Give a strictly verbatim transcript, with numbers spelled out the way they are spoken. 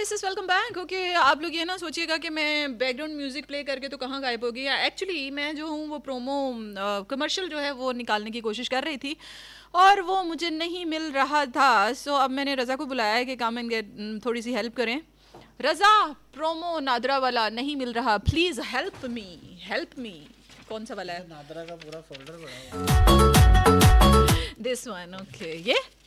Listeners welcome back. Okay, आप लोग ये ना सोचिएगा कि मैं बैकग्राउंड म्यूजिक प्ले करके तो कहाँ गायब होगी। एक्चुअली मैं जो हूँ वो प्रोमो कमर्शियल जो है वो निकालने की कोशिश कर रही थी और वो मुझे नहीं मिल रहा था। सो so, अब मैंने रज़ा को बुलाया है कि कम एंड गेट थोड़ी सी हेल्प करें। रज़ा, प्रोमो नादरा वाला नहीं मिल रहा, please help me help me. कौन सा वाला है? नादरा का पूरा फोल्डर बना हुआ है। This one. ओके, ये